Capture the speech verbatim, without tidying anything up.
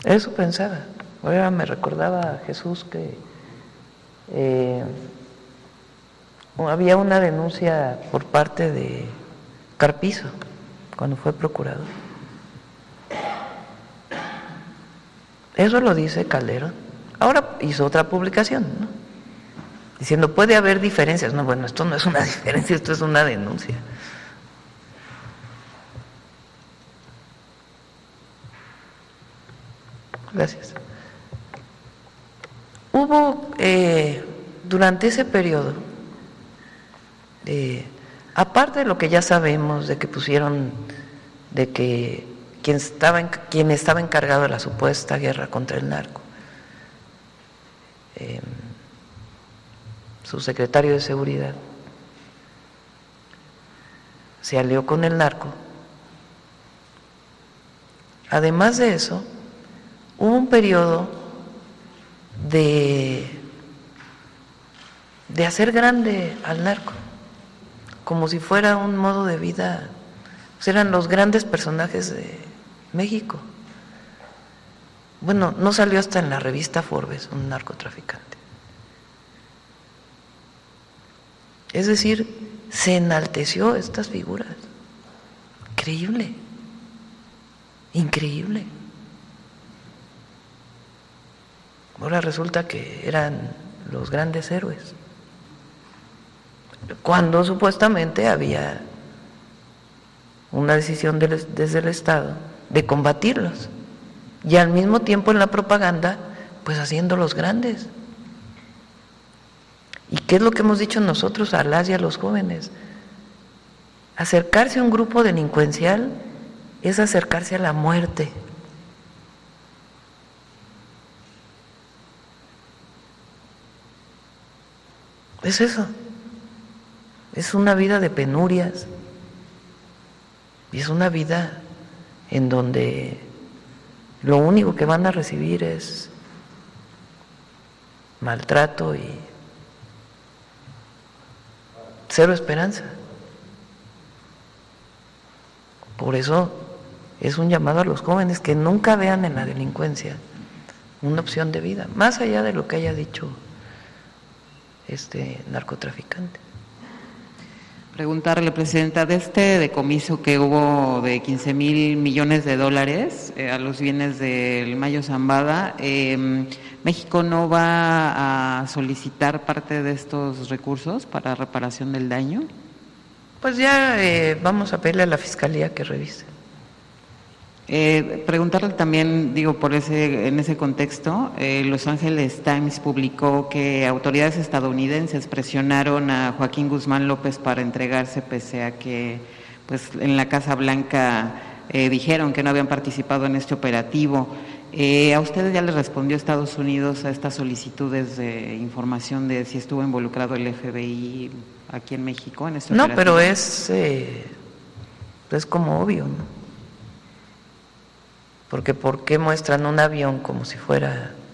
Eso pensaba. Ahora me recordaba a Jesús que eh, había una denuncia por parte de Carpizo cuando fue procurador. Eso lo dice Calderón. Ahora hizo otra publicación, ¿no? Diciendo, puede haber diferencias. No, bueno, esto no es una diferencia, esto es una denuncia. Gracias. Hubo, eh, durante ese periodo, eh, aparte de lo que ya sabemos, de que pusieron, de que quien estaba, en, quien estaba encargado de la supuesta guerra contra el narco, eh, su secretario de Seguridad, se alió con el narco. Además de eso, hubo un periodo de, de hacer grande al narco, como si fuera un modo de vida, pues eran los grandes personajes de México. Bueno, no salió hasta en la revista Forbes un narcotraficante. Es decir, se enalteció estas figuras. Increíble, increíble. Ahora resulta que eran los grandes héroes, cuando supuestamente había una decisión del, desde el Estado de combatirlos, y al mismo tiempo en la propaganda, pues haciéndolos grandes. ¿Y qué es lo que hemos dicho nosotros a las y a los jóvenes? Acercarse a un grupo delincuencial es acercarse a la muerte. Es eso, es una vida de penurias, y es una vida en donde lo único que van a recibir es maltrato y cero esperanza. Por eso es un llamado a los jóvenes que nunca vean en la delincuencia una opción de vida, más allá de lo que haya dicho este narcotraficante. Preguntarle, Presidenta, de este decomiso que hubo de quince mil millones de dólares eh, a los bienes del Mayo Zambada, eh, ¿México no va a solicitar parte de estos recursos para reparación del daño? Pues ya eh, vamos a pedirle a la Fiscalía que revise. Eh, preguntarle también, digo, por ese, en ese contexto, eh, Los Angeles Times publicó que autoridades estadounidenses presionaron a Joaquín Guzmán López para entregarse, pese a que, pues, en la Casa Blanca eh, dijeron que no habían participado en este operativo. Eh, ¿A ustedes ya les respondió Estados Unidos a estas solicitudes de información de si estuvo involucrado el F B I aquí en México en este no, operativo? No, pero es, eh, es como obvio, ¿no? Porque ¿por qué muestran un avión como si fuera